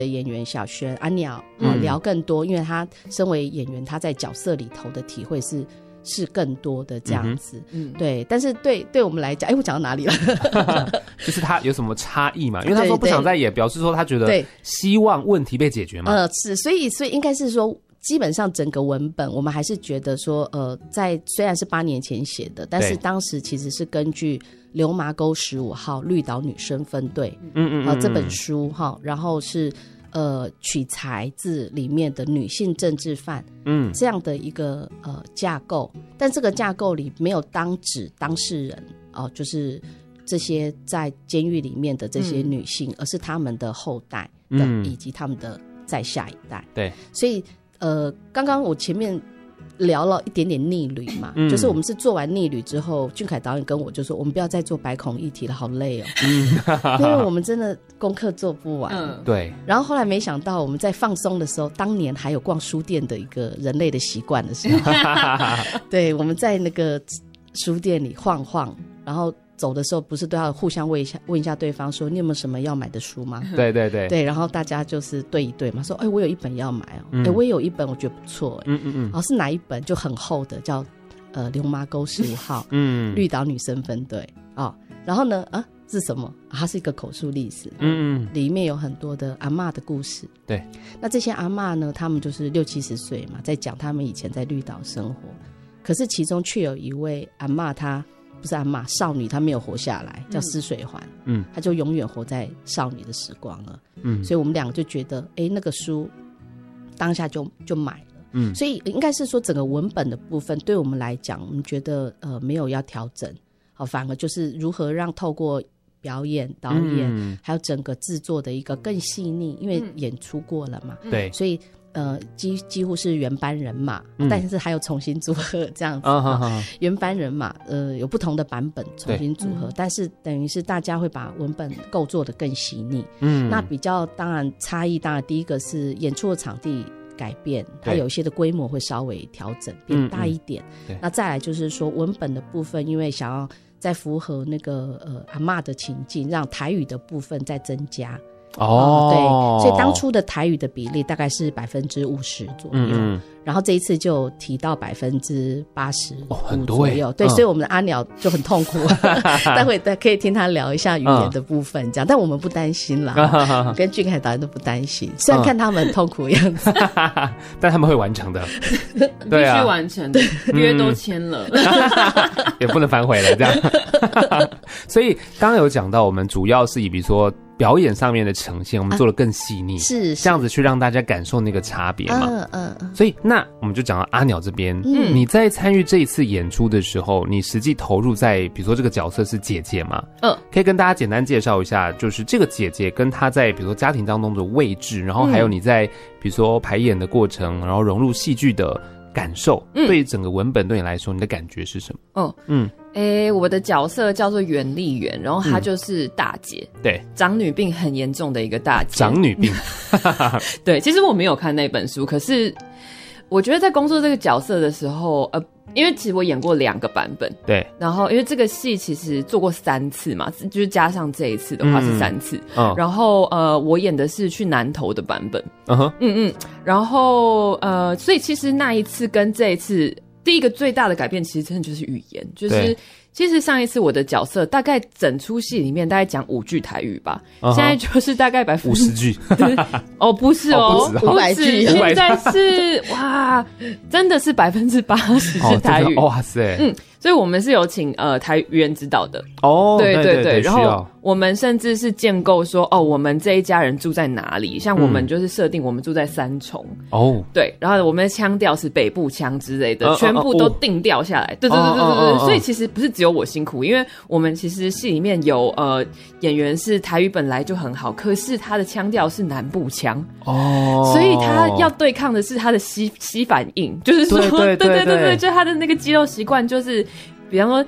演员小轩阿鸟聊更多，因为他身为演员，他在角色里头的体会是更多的这样子。对，但是对我们来讲，我讲到哪里了？ 就是他有什么差异嘛？因为他说不想再演，表示说他觉得希望问题被解决嘛。 是，所以应该是说，基本上整个文本我们还是觉得说，在虽然是8年前写的，但是当时其实是根据流麻沟15号绿岛女生分队这本书哈，然后是取材自里面的女性政治犯这样的一个架构，但这个架构里没有指当事人就是这些在监狱里面的这些女性，而是他们的后代的以及他们的再下一代。对，所以刚刚我前面聊了一点点逆旅嘛，就是我们是做完逆旅之后，俊凯导演跟我就说，我们不要再做百孔议题了，好累哦，因为我们真的功课做不完。对。然后后来没想到我们在放松的时候，当年还有逛书店的一个人类的习惯的时候，对，我们在那个书店里晃晃，然后走的时候不是都要互相问一下对方说你有没有什么要买的书吗？对对对对，然后大家就是对一对嘛，说我有一本要买我也有一本我觉得不错然后是哪一本就很厚的，叫流麻沟15号绿岛女生分队然后呢是什么它是一个口述历史里面有很多的阿嬷的故事。对，那这些阿嬷呢，他们就是60-70岁嘛，在讲他们以前在绿岛生活，可是其中却有一位阿嬷，她不是阿嬷，少女，她没有活下来，叫施水环她就永远活在少女的时光了所以我们两个就觉得那个书当下就买了所以应该是说整个文本的部分对我们来讲，我们觉得没有要调整反而就是如何让透过表演导演还有整个制作的一个更细腻，因为演出过了嘛对，所以几乎是原班人马但是还有重新组合这样子原班人马有不同的版本重新组合但是等于是大家会把文本构做得更细腻那比较当然差异，当然第一个是演出的场地改变，它有一些的规模会稍微调整变大一点那再来就是说文本的部分，因为想要再符合那个阿嬷的情境，让台语的部分再增加对，所以当初的台语的比例大概是50%左右然后这一次就提到80%左右对，所以我们的阿鸟就很痛苦待会可以听他聊一下语言的部分这样但我们不担心啦跟俊凯导演都不担心，虽然看他们很痛苦的样子但他们会完成的对必须完成的约都签了也不能反悔了这样所以刚刚有讲到我们主要是以比如说表演上面的呈现我们做得更细腻是这样子去让大家感受那个差别嘛所以那我们就讲到阿鸟这边你在参与这一次演出的时候，你实际投入在比如说这个角色是姐姐嘛可以跟大家简单介绍一下，就是这个姐姐跟她在比如说家庭当中的位置，然后还有你在比如说排演的过程，然后融入戏剧的感受对于整个文本对你来说你的感觉是什么我的角色叫做袁丽媛，然后她就是大姐对，长女病很严重的一个大姐， 长女病对，其实我没有看那本书，可是我觉得在工作这个角色的时候因为其实我演过2个版本对，然后因为这个戏其实做过3次嘛，就是加上这一次的话是3次然后我演的是去南投的版本然后所以其实那一次跟这一次第一个最大的改变其实真的就是语言，就是其实上一次我的角色大概整出戏里面大概讲5句台语吧现在就是大概 50句不是 500句现在是哇真的是80%是台语哇塞所以我们是有请台语言指导的对对对，然后我们甚至是建构说我们这一家人住在哪里，像我们就是设定我们住在3重对，然后我们的腔调是北部腔之类的全部都定调下来对对对对对对所以其实不是只有我辛苦，因为我们其实戏里面有演员是台语本来就很好，可是他的腔调是南部腔所以他要对抗的是他的吸反应，就是说对对对对对，就他的那个肌肉习惯就是比方说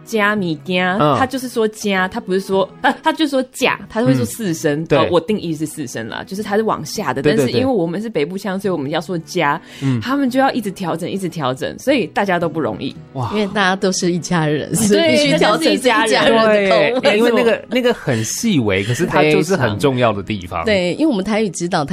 加米加，他就是说加，他不是说他就说架，他会说四声。 对， 我定义是四声啦，就是他是往下的，但是因为我们是北部腔，所以我们要说加，他们就要一直调整，一直调整，所以大家都不容易。 哇，因为大家都是一家人，所以必须调整一家人的口味。因为那个很细微，可是它就是很重要的地方。 对，因为我们台语指导。